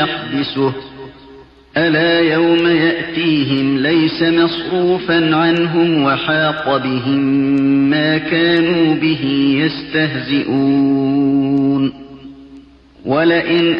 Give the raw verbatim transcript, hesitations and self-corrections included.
يحبسه ألا يوم يأتيهم ليس مصروفا عنهم وحاق بهم ما كانوا به يستهزئون ولئن